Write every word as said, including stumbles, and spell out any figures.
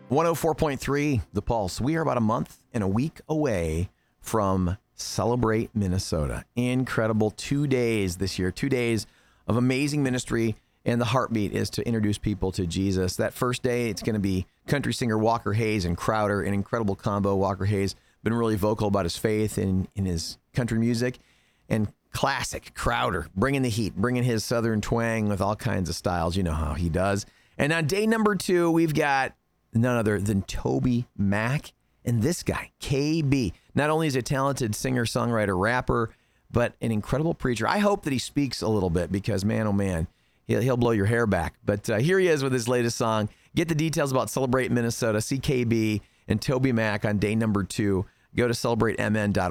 one oh four point three, The Pulse. We are about a month and a week away from Celebrate Minnesota. Incredible two days this year, two days of amazing ministry, and the heartbeat is to introduce people to Jesus. That first day, it's going to be country singer Walker Hayes and Crowder, an incredible combo. Walker Hayes been really vocal about his faith in, in his country music, and classic Crowder, bringing the heat, bringing his southern twang with all kinds of styles. You know how he does. And on day number two, we've got none other than Toby Mac and this guy, K B. Not only is he a talented singer, songwriter, rapper, but an incredible preacher. I hope that he speaks a little bit because, man, oh, man, he'll, he'll blow your hair back. But uh, here he is with his latest song. Get the details about Celebrate Minnesota, C K B and Toby Mac on day number two. Go to celebrate m n dot org.